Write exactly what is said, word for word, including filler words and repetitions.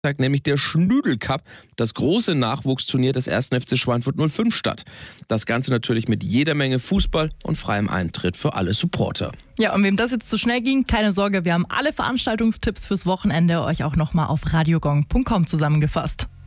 nämlich der Schnüdel Cup, das große Nachwuchsturnier des ersten F C Schweinfurt null fünf statt. Das Ganze natürlich mit jeder Menge Fußball und freiem Eintritt für alle Supporter. Ja, und wem das jetzt zu schnell ging, keine Sorge, wir haben alle Veranstaltungstipps fürs Wochenende euch auch nochmal auf radiogong punkt com zusammengefasst.